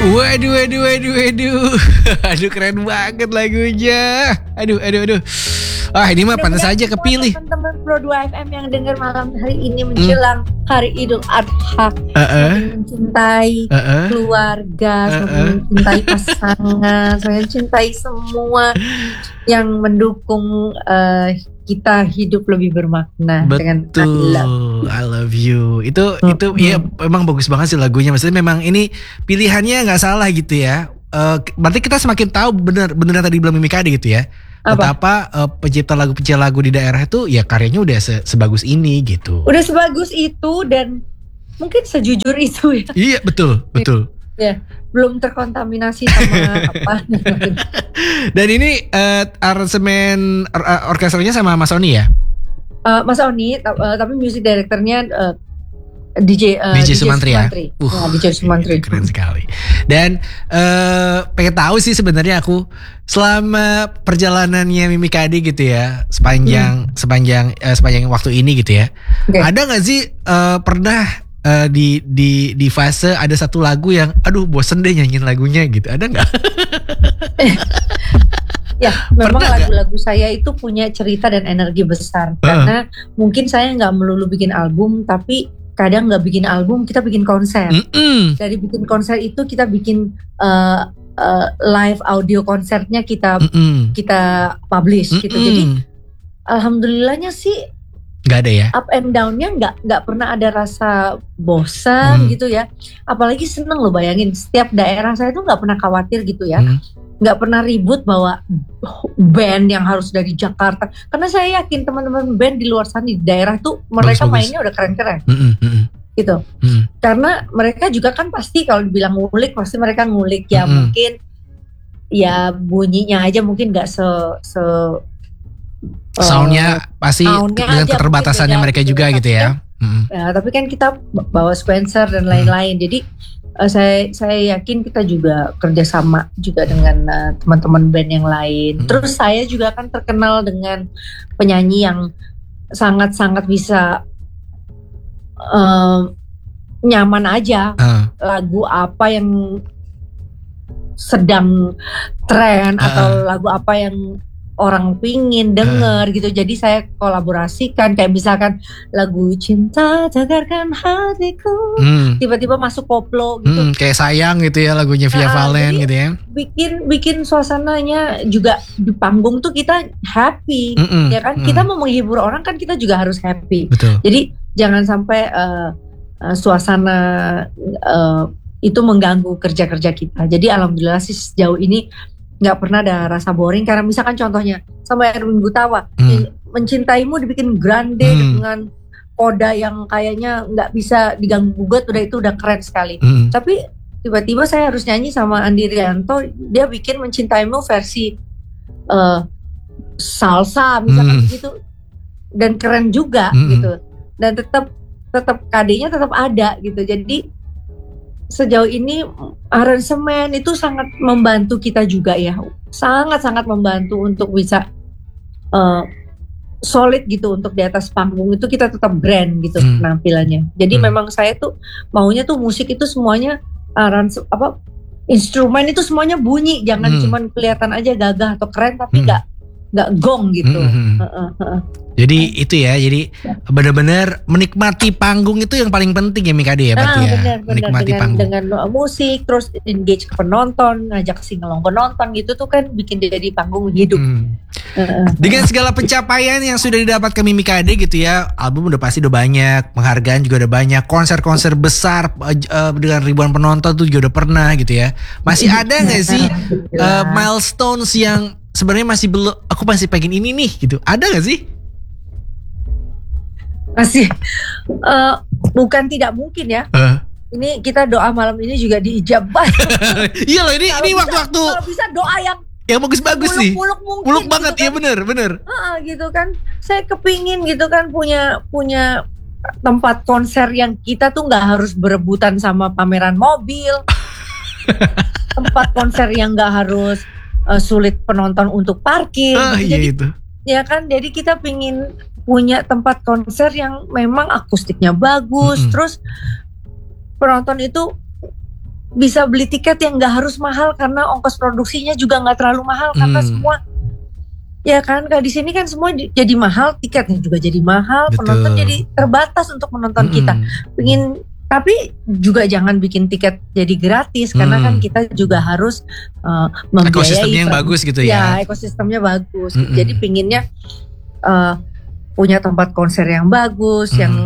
Waduh. Aduh, keren banget lagunya. Aduh. Ah, ini mah pantas aja kepilih. Teman-teman Pro 2 FM yang dengar malam hari ini menjelang hari Idul Adha, mencintai keluarga, mencintai pasangan, saya cintai semua yang mendukung kita hidup lebih bermakna. Betul, dengan I love you. Itu ya memang bagus banget sih lagunya. Maksudnya memang ini pilihannya nggak salah gitu ya. Berarti kita semakin tahu bener tadi bilang Mimi Kade gitu ya. Betapa pencipta lagu di daerah itu ya karyanya udah sebagus ini gitu. Udah sebagus itu dan mungkin sejujur itu ya. Iya betul. Ya, belum terkontaminasi sama apa. Dan ini aransemen orkestranya sama Mas Oni ya? Mas Oni, tapi music directornya DJ Sumantri ya. DJ Sumantri. Keren sekali. Dan pengen tahu sih sebenarnya aku selama perjalanannya Mimi Kade gitu ya, sepanjang waktu ini gitu ya. Okay. Ada nggak sih pernah di fase ada satu lagu yang aduh bosen deh nyanyiin lagunya gitu, ada nggak? Ya, memang lagu-lagu saya itu punya cerita dan energi besar. Karena mungkin saya nggak melulu bikin album, tapi kadang nggak bikin album, kita bikin konser. Dari bikin konser itu kita bikin live audio konsernya kita publish gitu. Jadi alhamdulillahnya sih nggak ada ya, up and down-nya nggak pernah ada rasa bosan gitu ya. Apalagi seneng loh, bayangin setiap daerah saya tuh nggak pernah khawatir gitu ya. Nggak pernah ribut bahwa band yang harus dari Jakarta, karena saya yakin teman-teman band di luar sana di daerah tuh mereka mainnya udah keren-keren gitu. Karena mereka juga kan pasti kalau dibilang ngulik pasti mereka ngulik ya. Mungkin ya bunyinya aja mungkin nggak soundnya pasti dengan keterbatasannya mereka juga gitu ya. Ya, tapi kan kita bawa Spencer dan lain-lain, jadi saya yakin kita juga kerjasama juga dengan teman-teman band yang lain. Terus saya juga kan terkenal dengan penyanyi yang sangat-sangat bisa nyaman aja lagu apa yang sedang tren atau lagu apa yang orang pingin denger gitu. Jadi saya kolaborasikan kayak misalkan lagu Cinta Tegarkan Hatiku tiba-tiba masuk koplo gitu. Kayak Sayang gitu ya lagunya Via Valen gitu ya. Bikin suasananya juga di panggung tuh kita happy ya kan. Kita mau menghibur orang kan kita juga harus happy. Betul. Jadi jangan sampai suasana itu mengganggu kerja-kerja kita. Jadi alhamdulillah sih sejauh ini nggak pernah ada rasa boring. Karena misalkan contohnya sama Erwin Gutawa, Mencintaimu dibikin grande dengan koda yang kayaknya nggak bisa diganggu gugat, itu udah keren sekali. Tapi tiba-tiba saya harus nyanyi sama Andi Rianto, dia bikin Mencintaimu versi salsa misalkan gitu, dan keren juga gitu. Dan tetap KD-nya tetap ada gitu. Jadi sejauh ini aransemen itu sangat membantu kita juga ya, sangat-sangat membantu untuk bisa solid gitu untuk di atas panggung itu kita tetap grand gitu penampilannya. Jadi memang saya tuh maunya tuh musik itu semuanya instrumen itu semuanya bunyi, jangan cuman kelihatan aja gagah atau keren tapi nggak gong gitu. Jadi itu ya, jadi benar-benar menikmati panggung itu yang paling penting ya Mimi Kade ya, berarti ya. Bener, menikmati panggung dengan musik, terus engage ke penonton, ngajak singelong penonton gitu tuh kan bikin jadi panggung hidup. Dengan segala pencapaian yang sudah didapatkan Mimi Kade gitu ya, album udah pasti udah banyak, penghargaan juga udah banyak, konser-konser besar dengan ribuan penonton tuh juga udah pernah gitu ya. Masih ada nggak sih milestones yang sebenarnya masih belum, aku masih pengen ini nih gitu, ada nggak sih? Masih bukan tidak mungkin ya. Ini kita doa malam ini juga diijabah. Iya loh, ini waktu-waktu kalau bisa doa yang bagus-bagus sih. Muluk banget gitu kan. Ya bener. Gitu kan. Saya kepingin gitu kan punya tempat konser yang kita tuh nggak harus berebutan sama pameran mobil. Tempat konser yang nggak harus sulit penonton untuk parkir. Iya itu. Ya kan, jadi kita pingin punya tempat konser yang memang akustiknya bagus, terus penonton itu bisa beli tiket yang nggak harus mahal karena ongkos produksinya juga nggak terlalu mahal karena semua ya kan, kalau di sini kan semua jadi mahal, tiketnya juga jadi mahal, penonton jadi terbatas untuk menonton kita. Tapi juga jangan bikin tiket jadi gratis karena kan kita juga harus membiayai ekosistemnya yang bagus gitu ya. Ya, ekosistemnya bagus. Jadi pinginnya punya tempat konser yang bagus, yang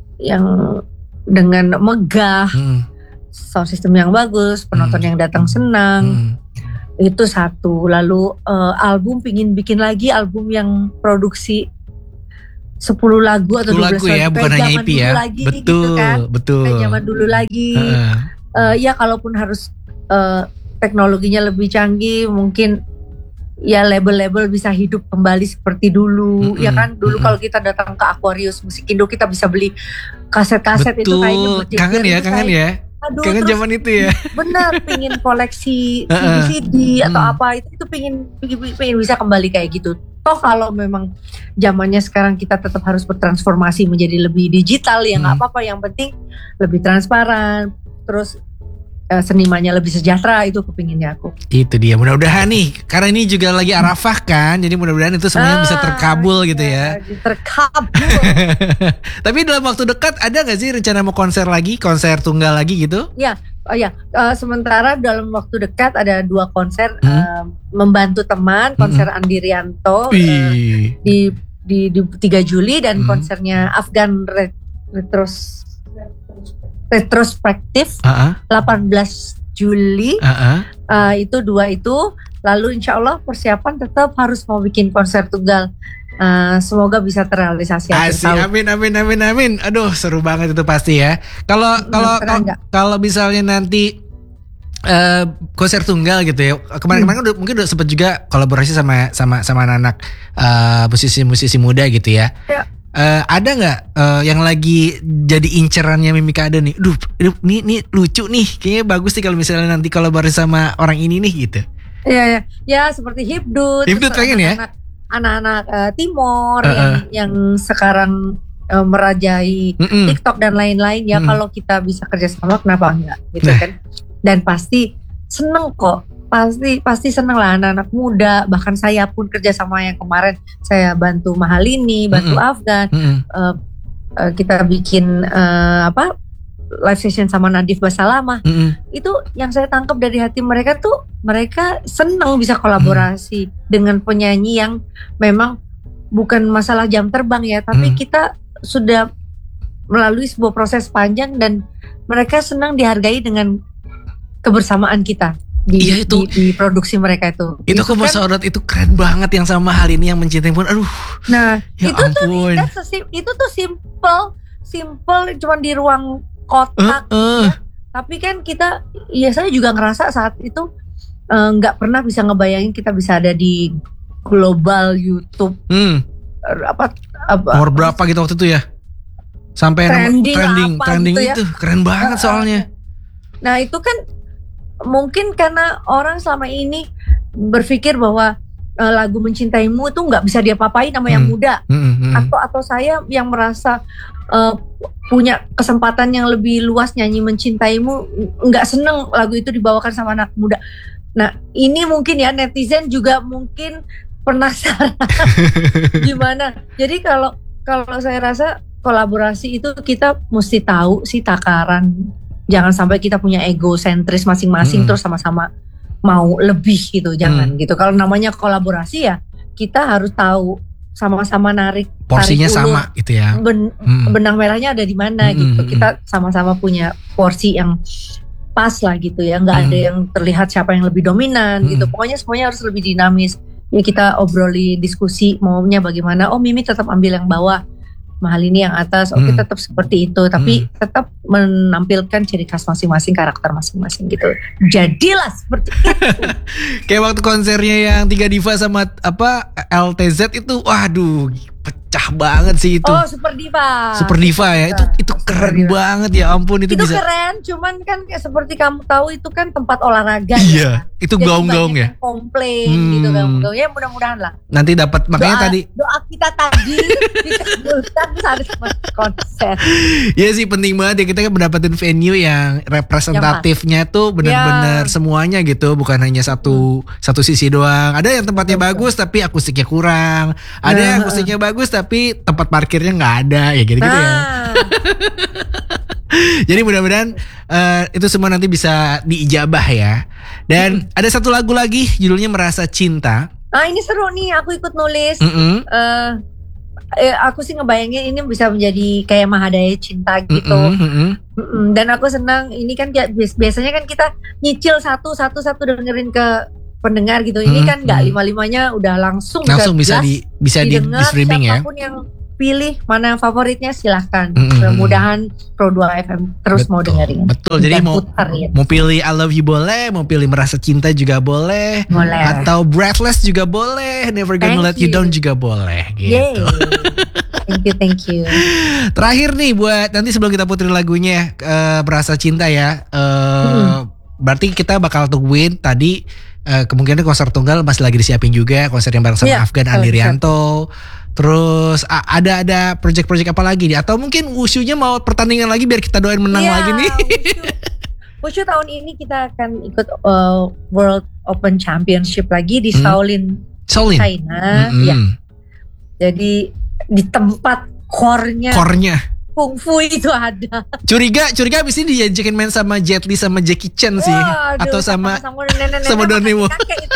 dengan megah, sound system yang bagus, penonton yang datang senang. Itu satu. Lalu album pingin bikin lagi album yang produksi 10 lagu atau 12 lagu ya, bukan hanya EP ya. Lagi, betul, gitu kan. betul. Kayak zaman dulu lagi. Ya kalaupun harus teknologinya lebih canggih, mungkin ya label-label bisa hidup kembali seperti dulu. Ya kan, dulu kalau kita datang ke Aquarius Musikindo kita bisa beli kaset-kaset itu kayaknya kangen ya. Aduh, kangen zaman itu ya. Benar, pingin koleksi CD atau apa itu pingin bisa kembali kayak gitu. Toh kalau memang zamannya sekarang kita tetap harus bertransformasi menjadi lebih digital ya nggak apa-apa, yang penting lebih transparan, terus senimannya lebih sejahtera, itu kepinginnya aku. Itu dia, mudah-mudahan nih, karena ini juga lagi Arafah kan, jadi mudah-mudahan itu semuanya bisa terkabul gitu ya. Terkabul. Tapi dalam waktu dekat ada nggak sih rencana mau konser tunggal lagi gitu? Ya, sementara dalam waktu dekat ada 2 konser membantu teman, konser Andi Rianto di 3 Juli dan konsernya Afgan retrospektif 18 Juli. Itu 2 itu. Lalu insya Allah persiapan tetap harus mau bikin konser tunggal. Semoga bisa terrealisasi. Amin. Aduh, seru banget itu pasti ya. Kalau misalnya nanti konser tunggal gitu ya. Kemarin mungkin udah sempet juga kolaborasi sama anak-anak musisi muda gitu ya. Ada nggak yang lagi jadi incerannya Mimikade nih? Ini lucu nih, kayaknya bagus nih kalau misalnya nanti kolaborasi sama orang ini nih gitu. Ya seperti Hibdut pengen ya. Anak-anak Timor yang sekarang merajai TikTok dan lain-lain ya. Kalau kita bisa kerjasama kenapa enggak gitu kan? Dan pasti seneng kok. Pasti seneng lah anak-anak muda. Bahkan saya pun kerja sama yang kemarin saya bantu Mahalini, bantu Afgan. Kita bikin live session sama Nadif Basalamah. Itu yang saya tangkap dari hati mereka tuh, mereka seneng bisa kolaborasi dengan penyanyi yang memang bukan masalah jam terbang ya, tapi kita sudah melalui sebuah proses panjang dan mereka senang dihargai dengan kebersamaan kita. Di produksi mereka itu aku mau sorot, itu keren banget yang sama hal ini yang mencintai pun, aduh. Nah ya itu ampun. itu tuh simple cuma di ruang kotak ya. Tapi kan kita, saya juga ngerasa saat itu nggak pernah bisa ngebayangin kita bisa ada di global YouTube. Nomor berapa gitu waktu itu ya, sampai trending gitu itu ya. Keren banget soalnya. Nah itu kan mungkin karena orang selama ini berpikir bahwa lagu Mencintaimu itu nggak bisa diapa-apain sama yang muda, atau saya yang merasa punya kesempatan yang lebih luas nyanyi Mencintaimu, nggak seneng lagu itu dibawakan sama anak muda. Nah ini mungkin ya netizen juga mungkin penasaran gimana. Jadi kalau saya rasa kolaborasi itu kita mesti tahu sih takaran. Jangan sampai kita punya egosentris masing-masing terus sama-sama mau lebih gitu, jangan gitu. Kalau namanya kolaborasi ya kita harus tahu sama-sama narik porsinya sama gitu ya. Benang merahnya ada di mana gitu. Kita sama-sama punya porsi yang pas lah gitu ya. Nggak ada yang terlihat siapa yang lebih dominan gitu. Pokoknya semuanya harus lebih dinamis. Ya kita obroli, diskusi maunya bagaimana. Oh Mimi tetap ambil yang bawah, Mahalini yang atas, oke tetap seperti itu, tapi tetap menampilkan ciri khas masing-masing, karakter masing-masing gitu. Jadilah seperti itu. Kayak waktu konsernya yang 3 Diva sama LTZ itu, waduh, pecah banget sih itu. Oh, Super Diva. Super Diva ya. Itu keren banget ya ampun itu bisa. Keren, cuman kan seperti kamu tahu itu kan tempat olahraga. Iya, ya. Itu gaung-gaung ya. Komplain gitu gaung-gaung. Ya mudah-mudahan lah. Nanti dapat makanya tadi doa kita tadi dikabulkan harus konser. Iya sih penting banget ya kita kan mendapatkan venue yang representatifnya tuh benar-benar semuanya gitu, bukan hanya satu sisi doang. Ada yang tempatnya bagus tapi akustiknya kurang. Ada yang akustiknya bagus tapi tempat parkirnya nggak ada ya gitu-gitu ya. Jadi mudah-mudahan itu semua nanti bisa diijabah ya. Dan ada satu lagu lagi judulnya Merasa Cinta. Ini seru nih, aku ikut nulis. Aku sih ngebayangin ini bisa menjadi kayak Mahadaya Cinta gitu. Dan aku senang ini kan biasanya kan kita nyicil satu dengerin ke pendengar gitu. Ini kan nggak lima-limanya udah langsung bisa di streaming ya. Siapapun yang pilih mana favoritnya silahkan. Mudah-mudahan Pro 2 FM terus mau dengerin. Betul. Jadi mau pilih I Love You boleh, mau pilih Merasa Cinta juga boleh. Atau Breathless juga boleh, Never Gonna Let You Down juga boleh gitu. Thank you. Terakhir nih buat nanti sebelum kita puterin lagunya Merasa Cinta ya. Berarti kita bakal tungguin tadi kemungkinan konser tunggal masih lagi disiapin juga, konser yang bareng sama Afgan Andi Rianto. Terus ada project-project apa lagi nih? Atau mungkin Wushunya mau pertandingan lagi biar kita doain menang lagi nih. Wushu tahun ini kita akan ikut World Open Championship lagi di Shaolin, China. Ya. Jadi di tempat core-nya kungfu itu ada. Curiga abis ini diajakin main sama Jet Li sama Jackie Chan sih. Atau sama Donnie Yen.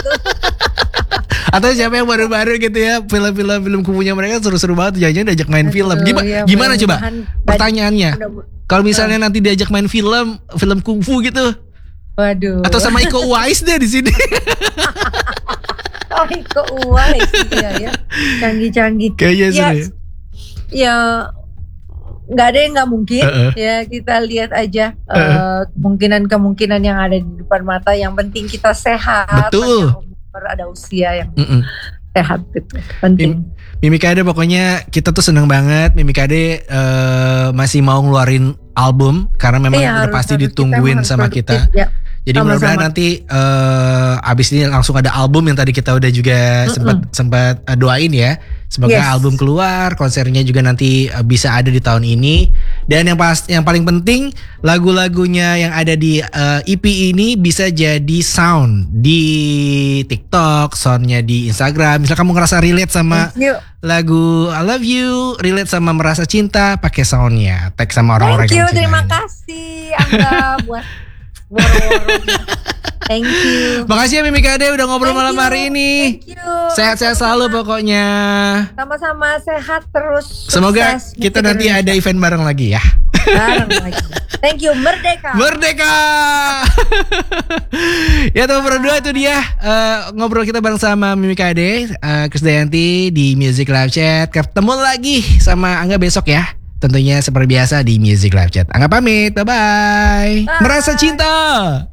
Atau siapa yang baru-baru gitu ya, film kungfunya mereka seru-seru banget, jangan-jangan diajak main film. Gimana coba pertanyaannya? Kalau misalnya nanti diajak main film kungfu gitu. Waduh. Atau sama Iko Uwais deh di sini. Oh, Iko Uwais ya. Canggih-canggih. Kayaknya seru ya. Ya nggak ada yang nggak mungkin. Ya kita lihat aja kemungkinan yang ada di depan mata. Yang penting kita sehat. Betul. Ada usia yang sehat gitu, penting. Mimi Kade pokoknya kita tuh seneng banget. Mimi Kade masih mau ngeluarin album karena memang udah pasti ditungguin sama kita. Ya. Jadi mudah-mudahan nanti abis ini langsung ada album yang tadi kita udah juga sempat doain ya. Semoga album keluar, konsernya juga nanti bisa ada di tahun ini. Dan yang paling penting lagu-lagunya yang ada di EP ini bisa jadi sound di TikTok, soundnya di Instagram. Misal kamu ngerasa relate sama lagu I Love You, relate sama Merasa Cinta, pakai soundnya, tag sama orang-orang yang terima kasih Angga buat woro-woronya. Thank you. Makasih ya Mimi Kade udah ngobrol malam hari ini. Thank you. Sehat-sehat selalu pokoknya. Sama-sama sehat terus. Semoga kita nanti ada event bareng lagi ya. Bareng lagi. Thank you. Merdeka. Ya teman berdua itu dia ngobrol kita bareng sama Mimi Kade, Krisdayanti di Music Live Chat. Ketemu lagi sama Angga besok ya. Tentunya seperti biasa di Music Live Chat. Angga pamit. Bye-bye. Merasa Cinta.